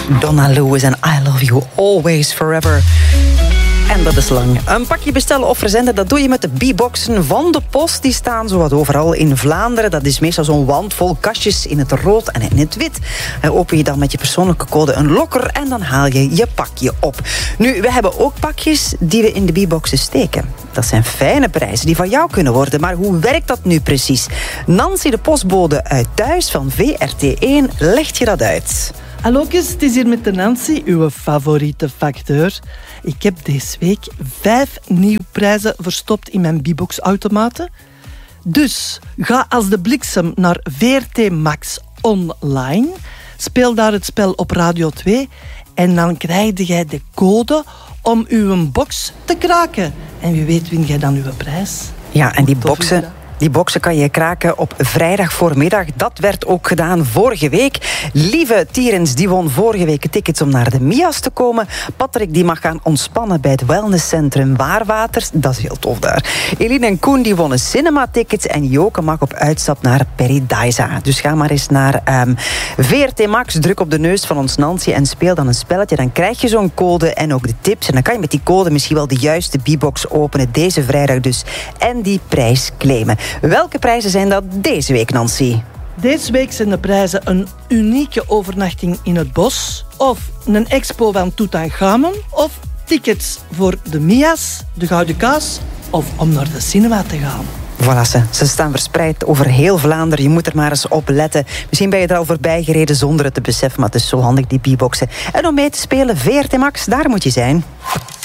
Donna Lewis en I Love You Always Forever. En dat is lang. Een pakje bestellen of verzenden, dat doe je met de B-boxen van de post. Die staan zowat overal in Vlaanderen. Dat is meestal zo'n wand vol kastjes in het rood en in het wit. En open je dan met je persoonlijke code een lokker en dan haal je je pakje op. Nu, we hebben ook pakjes die we in de B-boxen steken. Dat zijn fijne prijzen die van jou kunnen worden. Maar hoe werkt dat nu precies? Nancy, de postbode uit Thuis van VRT1, legt je dat uit. Hallo, het is hier met de Nancy, uw favoriete facteur. Ik heb deze week 5 nieuwe prijzen verstopt in mijn B-box-automaten. Dus ga als de bliksem naar VRT Max online. Speel daar het spel op Radio 2. En dan krijg jij de code om uw box te kraken. En wie weet win jij dan uw prijs. Ja, en die boxen kan je kraken op vrijdag voormiddag. Dat werd ook gedaan vorige week. Lieve Tierens die won vorige week tickets om naar de Mias te komen. Patrick die mag gaan ontspannen bij het wellnesscentrum Waarwater. Dat is heel tof daar. Eline en Koen die wonnen cinema-tickets. En Joke mag op uitstap naar Paradisa. Dus ga maar eens naar VRT Max. Druk op de neus van ons Nancy en speel dan een spelletje. Dan krijg je zo'n code en ook de tips. En dan kan je met die code misschien wel de juiste B-box openen. Deze vrijdag dus. En die prijs claimen. Welke prijzen zijn dat deze week, Nancy? Deze week zijn de prijzen een unieke overnachting in het bos, of een expo van Tutankhamon, of tickets voor de Mias, de Gouden Kaas, of om naar de cinema te gaan. Voilà, ze staan verspreid over heel Vlaanderen. Je moet er maar eens op letten. Misschien ben je er al voorbij gereden zonder het te beseffen, maar het is zo handig, die B-boxen. En om mee te spelen, VRT Max, daar moet je zijn.